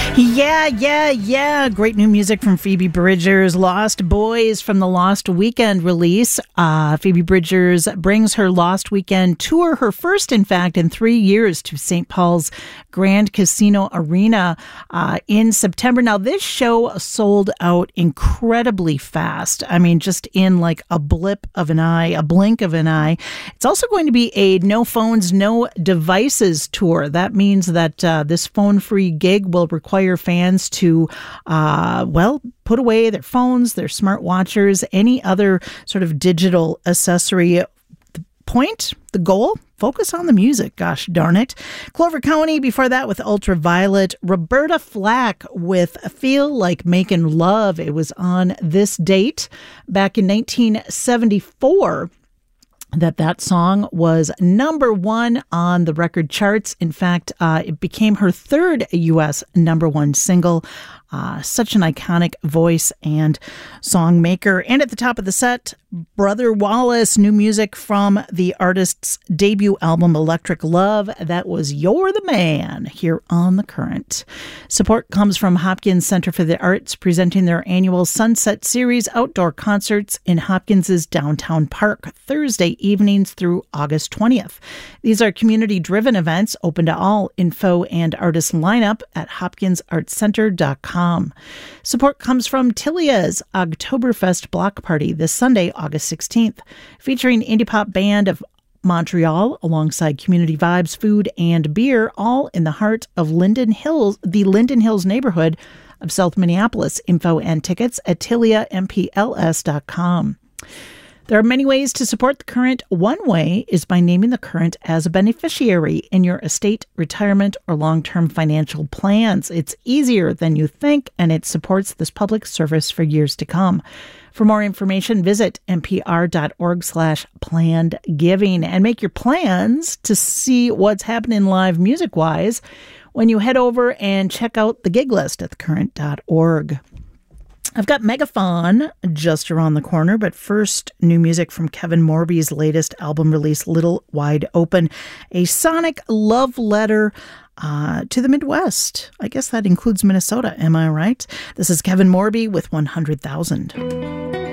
Yeah. Great new music from Phoebe Bridgers. Lost Boys from the Lost Weekend release. Phoebe Bridgers brings her Lost Weekend tour, her first, in fact, in 3 years, to St. Paul's Grand Casino Arena in September. Now, this show sold out incredibly fast. I mean, just in like a blink of an eye. It's also going to be a no phones, no devices tour. That means that this phone-free gig will require fans to, put away their phones, their smart watchers, any other sort of digital accessory. The goal, focus on the music, gosh darn it. Clover County before that with Ultraviolet. Roberta Flack with Feel Like Making Love. It was on this date back in 1974 that song was number one on the record charts. In fact, it became her third U.S. number one single. Such an iconic voice and song maker. And at the top of the set, Brother Wallace, new music from the artist's debut album, Electric Love. That was You're the Man here on The Current. Support comes from Hopkins Center for the Arts, presenting their annual Sunset Series outdoor concerts in Hopkins's downtown park, Thursday evenings through August 20th. These are community-driven events open to all. Info and artist lineup at hopkinsartscenter.com. Support comes from Tilia's Oktoberfest Block Party this Sunday, August 16th, featuring indie pop band of Montreal alongside community vibes, food, and beer, all in the heart of Linden Hills, the Linden Hills neighborhood of South Minneapolis. Info and tickets at tiliampls.com. There are many ways to support The Current. One way is by naming The Current as a beneficiary in your estate, retirement, or long-term financial plans. It's easier than you think, and it supports this public service for years to come. For more information, visit npr.org/planned-giving and make your plans to see what's happening live music-wise when you head over and check out the gig list at thecurrent.org. I've got Megafaun just around the corner, but first, new music from Kevin Morby's latest album release, Little Wide Open, a sonic love letter to the Midwest. I guess that includes Minnesota, am I right? This is Kevin Morby with 100,000.